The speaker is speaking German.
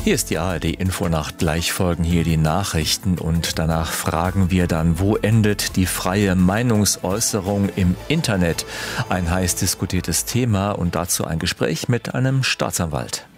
Hier ist die ARD-Infonacht. Gleich folgen hier die Nachrichten und danach fragen wir dann, wo endet die freie Meinungsäußerung im Internet? Ein heiß diskutiertes Thema und dazu ein Gespräch mit einem Staatsanwalt.